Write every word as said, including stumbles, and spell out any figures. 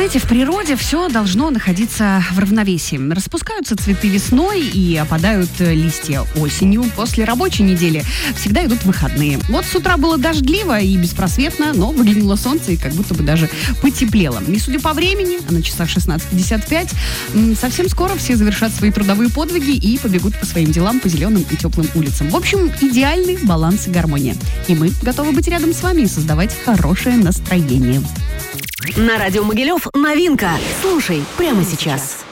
знаете, в природе все должно находиться в равновесии. Распускаются цветы весной и опадают листья осенью. После рабочей недели всегда идут выходные. Вот с утра было дождливо и беспросветно, но выглянуло солнце и как будто бы даже потеплело. И судя по времени, а на часах шестнадцать пятьдесят пять, совсем скоро все завершат свои трудовые подвиги и побегут по своим делам по зеленым и теплым улицам. В общем, идеальный баланс и гармония. И мы готовы быть рядом с вами и создавать хорошее настроение. На радио Могилев новинка. Слушай прямо сейчас.